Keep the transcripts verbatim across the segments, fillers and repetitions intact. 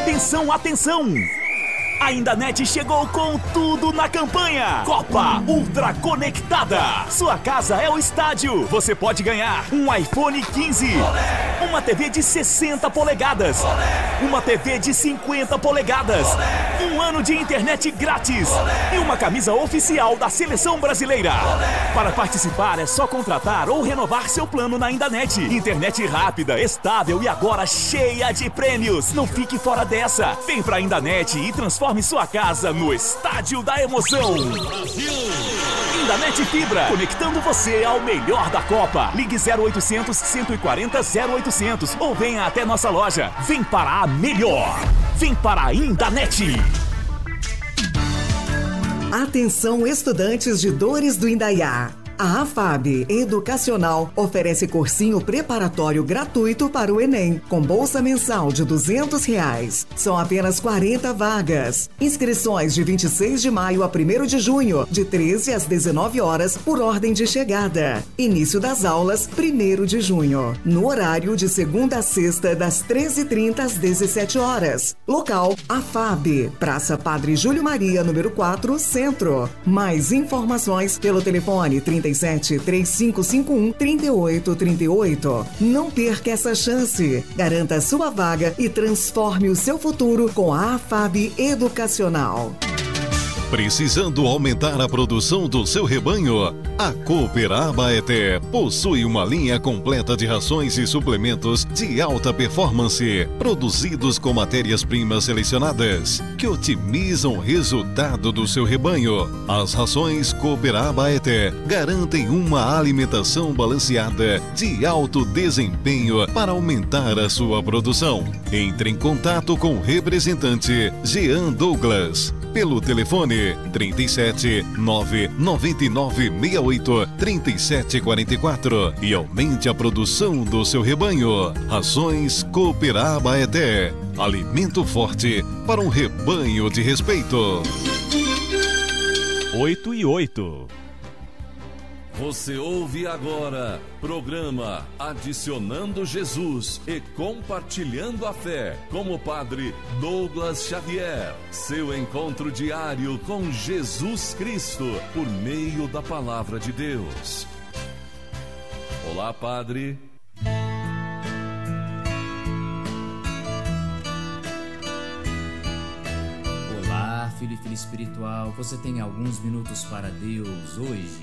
Atenção, atenção! A Indanet chegou com tudo na campanha Copa Ultra Conectada. Sua casa é o estádio. Você pode ganhar um iPhone quinze, Olé! Uma T V de sessenta polegadas, Olé! Uma T V de cinquenta polegadas, Olé! Um ano de internet grátis, Olé! E uma camisa oficial da Seleção Brasileira. Olé! Para participar é só contratar ou renovar seu plano na Indanet. Internet rápida, estável e agora cheia de prêmios. Não fique fora dessa. Vem pra Indanet e transforme sua casa no estádio da emoção. Brasil! Indanet Fibra, conectando você ao melhor da Copa. Ligue zero oitocentos, cento e quarenta, zero oitocentos ou venha até nossa loja. Vem para a melhor. Vem para a Indanet. Atenção, estudantes de Dores do Indaiá. A AFAB Educacional oferece cursinho preparatório gratuito para o Enem, com bolsa mensal de duzentos reais. São apenas quarenta vagas. Inscrições de vinte e seis de maio a primeiro de junho, de treze às dezenove horas, por ordem de chegada. Início das aulas, primeiro de junho. No horário de segunda a sexta, das treze e trinta às dezessete horas. Local, AFAB, Praça Padre Júlio Maria, número quatro, Centro. Mais informações pelo telefone trinta e sete, três cinco cinco um, trinta e oito trinta e oito. Não perca essa chance. Garanta sua vaga e transforme o seu futuro com a AFAB Educacional. Precisando aumentar a produção do seu rebanho? A Cooper Abaeté possui uma linha completa de rações e suplementos de alta performance, produzidos com matérias-primas selecionadas, que otimizam o resultado do seu rebanho. As rações Cooper Abaeté garantem uma alimentação balanceada de alto desempenho para aumentar a sua produção. Entre em contato com o representante Jean Douglas pelo telefone trinta e sete, nove nove nove seis oito, três sete quatro quatro e aumente a produção do seu rebanho. Rações Cooper Abaeté. Alimento forte para um rebanho de respeito. oito e oito. Você ouve agora programa Adicionando Jesus e Compartilhando a Fé com o Padre Douglas Xavier. Seu encontro diário com Jesus Cristo por meio da Palavra de Deus. Olá, Padre. Olá, filho e filha espiritual. Você tem alguns minutos para Deus hoje?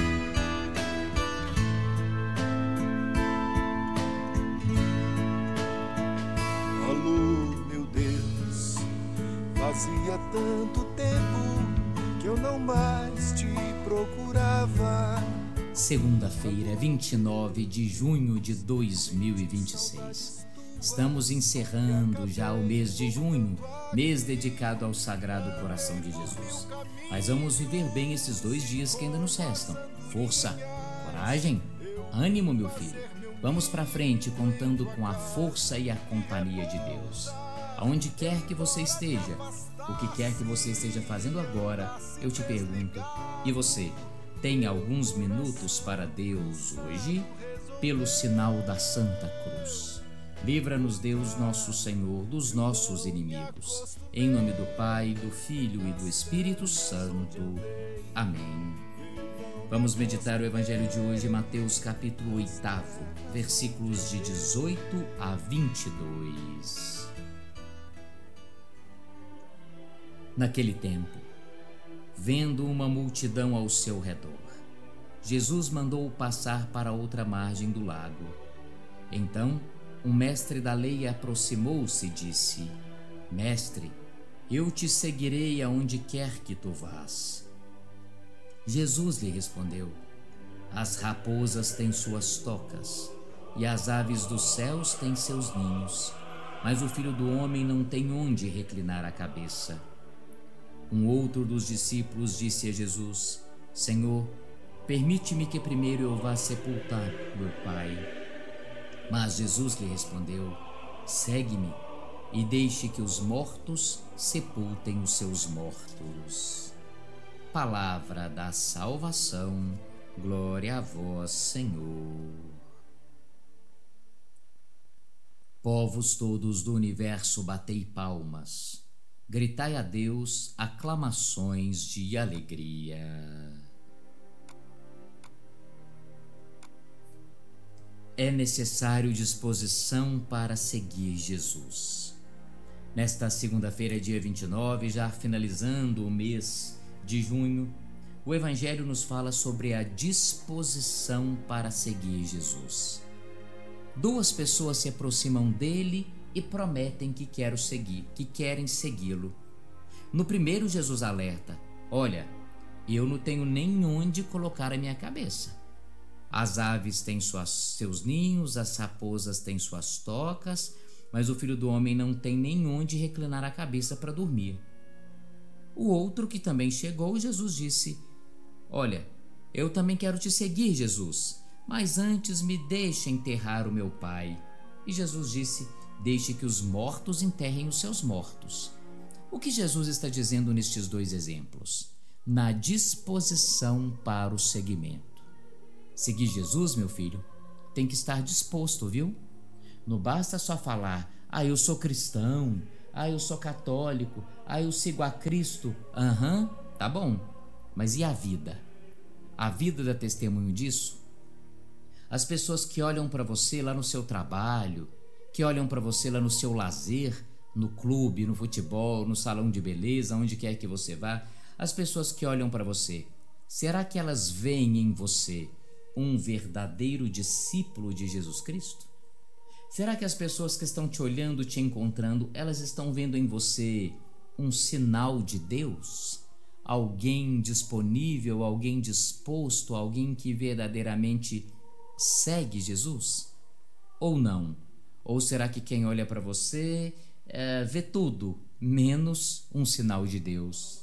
Fazia tanto tempo que eu não mais te procurava. Segunda-feira, vinte e nove de junho de dois mil e vinte e seis. Estamos encerrando já o mês de junho, mês dedicado ao Sagrado Coração de Jesus. Mas vamos viver bem esses dois dias que ainda nos restam. Força, coragem, ânimo, meu filho. Vamos para frente contando com a força e a companhia de Deus. Aonde quer que você esteja, o que quer que você esteja fazendo agora, eu te pergunto, e você, tem alguns minutos para Deus hoje? Pelo sinal da Santa Cruz. Livra-nos, Deus nosso Senhor, dos nossos inimigos. Em nome do Pai, do Filho e do Espírito Santo. Amém. Vamos meditar o Evangelho de hoje, Mateus capítulo oito, versículos de dezoito a vinte e dois. Naquele tempo, vendo uma multidão ao seu redor, Jesus mandou passar para outra margem do lago. Então, um mestre da lei aproximou-se e disse: Mestre, eu te seguirei aonde quer que tu vás. Jesus lhe respondeu: As raposas têm suas tocas, e as aves dos céus têm seus ninhos, mas o Filho do Homem não tem onde reclinar a cabeça. Um outro dos discípulos disse a Jesus: Senhor, permite-me que primeiro eu vá sepultar meu pai. Mas Jesus lhe respondeu: Segue-me e deixe que os mortos sepultem os seus mortos. Palavra da salvação, glória a vós, Senhor. Povos todos do universo, batei palmas, gritai a Deus aclamações de alegria. É necessário disposição para seguir Jesus. Nesta segunda-feira, dia vinte e nove, já finalizando o mês de junho, o Evangelho nos fala sobre a disposição para seguir Jesus. Duas pessoas se aproximam dele e prometem que querem seguir, que querem segui-lo. No primeiro, Jesus alerta: olha, eu não tenho nem onde colocar a minha cabeça. As aves têm suas, seus ninhos, as raposas têm suas tocas, mas o Filho do Homem não tem nem onde reclinar a cabeça para dormir. O outro, que também chegou, Jesus disse: olha, eu também quero te seguir, Jesus, mas antes me deixe enterrar o meu pai. E Jesus disse: deixe que os mortos enterrem os seus mortos. O que Jesus está dizendo nestes dois exemplos? Na disposição para o seguimento. Seguir Jesus, meu filho, tem que estar disposto, viu? Não basta só falar: ah, eu sou cristão, ah, eu sou católico, ah, eu sigo a Cristo. Aham, uhum, tá bom. Mas e a vida? A vida dá testemunho disso? As pessoas que olham para você lá no seu trabalho, que olham para você lá no seu lazer, no clube, no futebol, no salão de beleza, onde quer que você vá, as pessoas que olham para você, será que elas veem em você um verdadeiro discípulo de Jesus Cristo? Será que as pessoas que estão te olhando, te encontrando, elas estão vendo em você um sinal de Deus? Alguém disponível, alguém disposto, alguém que verdadeiramente segue Jesus? Ou não? Ou será que quem olha para você é, vê tudo, menos um sinal de Deus?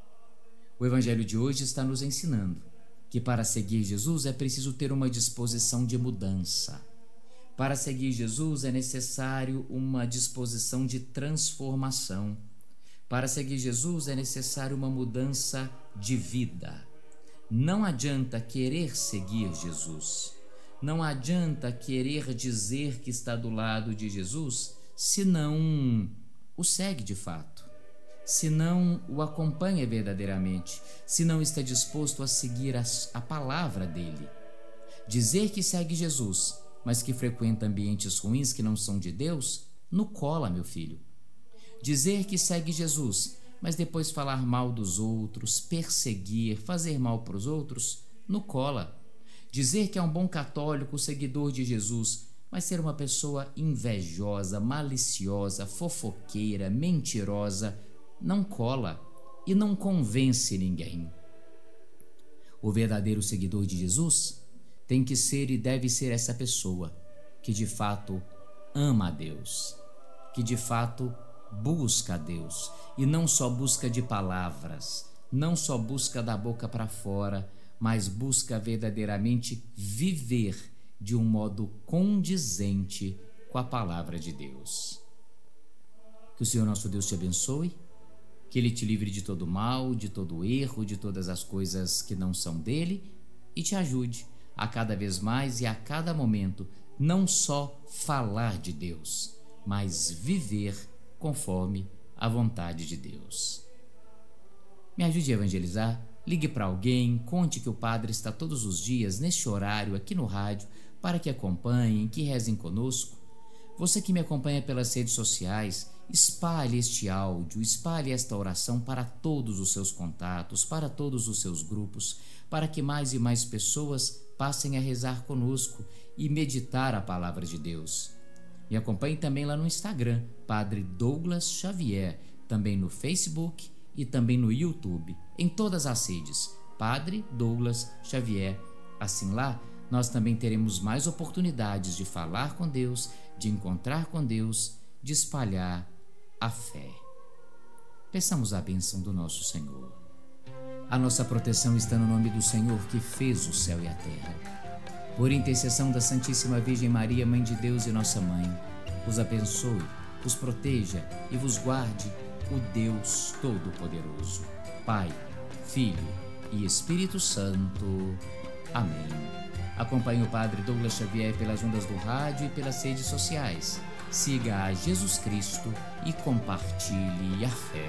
O Evangelho de hoje está nos ensinando que para seguir Jesus é preciso ter uma disposição de mudança. Para seguir Jesus é necessário uma disposição de transformação. Para seguir Jesus é necessário uma mudança de vida. Não adianta querer seguir Jesus. Não adianta querer dizer que está do lado de Jesus se não o segue de fato, se não o acompanha verdadeiramente, se não está disposto a seguir a, a palavra dele. Dizer que segue Jesus, mas que frequenta ambientes ruins que não são de Deus, não cola, meu filho. Dizer que segue Jesus, mas depois falar mal dos outros, perseguir, fazer mal para os outros, não cola. Dizer que é um bom católico, seguidor de Jesus, mas ser uma pessoa invejosa, maliciosa, fofoqueira, mentirosa, não cola e não convence ninguém. O verdadeiro seguidor de Jesus tem que ser e deve ser essa pessoa que de fato ama a Deus, que de fato busca a Deus, e não só busca de palavras, não só busca da boca para fora, mas busca verdadeiramente viver de um modo condizente com a palavra de Deus. Que o Senhor nosso Deus te abençoe, que Ele te livre de todo mal, de todo erro, de todas as coisas que não são dele, e te ajude a cada vez mais e a cada momento não só falar de Deus, mas viver conforme a vontade de Deus. Me ajude a evangelizar, ligue para alguém, conte que o Padre está todos os dias neste horário aqui no rádio para que acompanhem, que rezem conosco. Você que me acompanha pelas redes sociais, espalhe este áudio, espalhe esta oração para todos os seus contatos, para todos os seus grupos, para que mais e mais pessoas passem a rezar conosco e meditar a palavra de Deus. Me acompanhe também lá no Instagram, Padre Douglas Xavier, também no Facebook e também no YouTube, em todas as redes, Padre Douglas Xavier. Assim lá, nós também teremos mais oportunidades de falar com Deus, de encontrar com Deus, de espalhar a fé. Peçamos a bênção do nosso Senhor. A nossa proteção está no nome do Senhor que fez o céu e a terra. Por intercessão da Santíssima Virgem Maria, Mãe de Deus e nossa Mãe, os abençoe, os proteja e vos guarde o Deus Todo-Poderoso, Pai, Filho e Espírito Santo. Amém. Acompanhe o Padre Douglas Xavier pelas ondas do rádio e pelas redes sociais. Siga a Jesus Cristo e compartilhe a fé.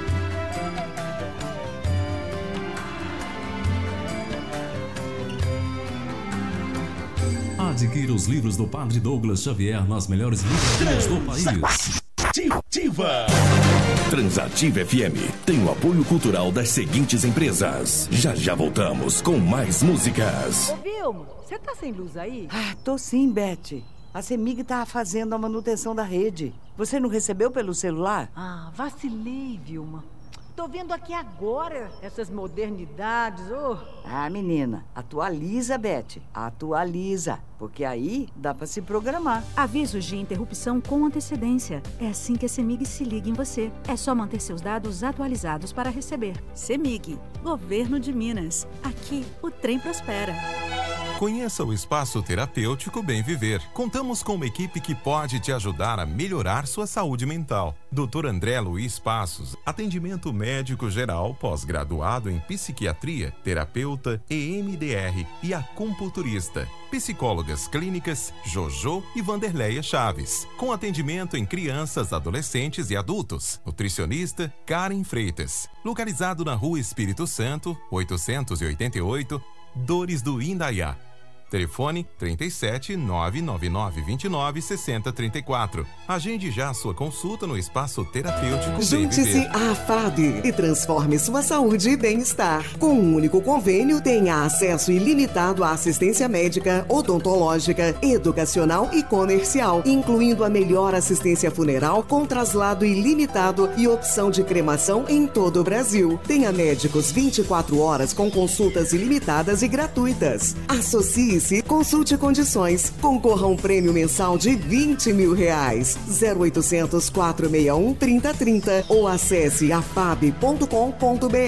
Adquira os livros do Padre Douglas Xavier nas melhores livrarias do país. Transativa. Transativa F M tem o apoio cultural das seguintes empresas. Já já voltamos com mais músicas. Ô, Vilma, você tá sem luz aí? Ah, tô sim, Beth. A CEMIG tá fazendo a manutenção da rede. Você não recebeu pelo celular? Ah, vacilei, Vilma. Tô vendo aqui agora essas modernidades, ô. Ah, menina, atualiza, Beth. Atualiza, porque aí dá pra se programar. Avisos de interrupção com antecedência. É assim que a CEMIG se liga em você. É só manter seus dados atualizados para receber. CEMIG, Governo de Minas. Aqui, o trem prospera. Conheça o Espaço Terapêutico Bem Viver. Contamos com uma equipe que pode te ajudar a melhorar sua saúde mental. doutor André Luiz Passos, atendimento médico geral, pós-graduado em psiquiatria, terapeuta, E M D R e acupunturista. Psicólogas clínicas Jojo e Vanderleia Chaves, com atendimento em crianças, adolescentes e adultos. Nutricionista Karen Freitas, localizado na Rua Espírito Santo, oitocentos e oitenta e oito, Dores do Indaiá. Telefone trinta e sete, nove nove nove, vinte e nove, sessenta, trinta e quatro. Agende já a sua consulta no Espaço Terapêutico Junte-se à A F A B e transforme sua saúde e bem-estar. Com um único convênio, tenha acesso ilimitado à assistência médica, odontológica, educacional e comercial, incluindo a melhor assistência funeral com traslado ilimitado e opção de cremação em todo o Brasil. Tenha médicos vinte e quatro horas com consultas ilimitadas e gratuitas. Associe-se, consulte condições. Concorra a um prêmio mensal de vinte mil reais. zero oitocentos, quatrocentos e sessenta e um, trinta trinta ou acesse afab ponto com ponto br.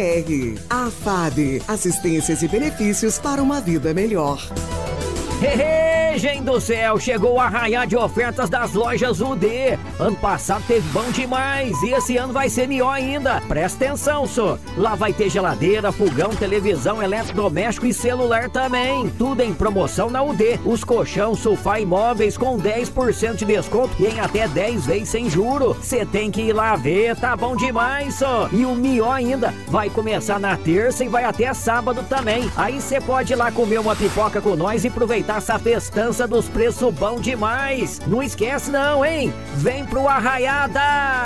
A F A B, assistências e benefícios para uma vida melhor. Hehe, gente do céu, chegou o arraial de ofertas das lojas U D. Ano passado teve bom demais e esse ano vai ser melhor ainda. Presta atenção, só. Lá vai ter geladeira, fogão, televisão, eletrodoméstico e celular também. Tudo em promoção na U D. Os colchão, sofá e móveis com dez por cento de desconto e em até dez vezes sem juro. Você tem que ir lá ver, tá bom demais, só. E o melhor ainda, vai começar na terça e vai até sábado também. Aí você pode ir lá comer uma pipoca com nós e aproveitar essa festança dos preços bom demais. Não esquece não, hein? Vem pro Arraiada!